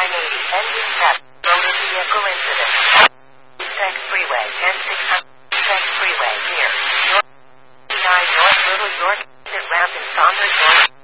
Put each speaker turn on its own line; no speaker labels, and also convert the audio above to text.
980, engine test, motor vehicle incident. Sex Freeway, 10600 Sex Freeway near North 9 North Little York, exit ramp in Saunders, North.